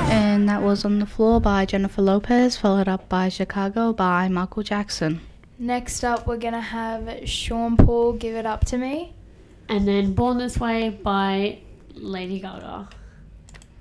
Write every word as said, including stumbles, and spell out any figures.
And that was On the Floor by Jennifer Lopez, followed up by Chicago by Michael Jackson. Next up, we're going to have Sean Paul, Give It Up to Me. And then Born This Way by Lady Gaga.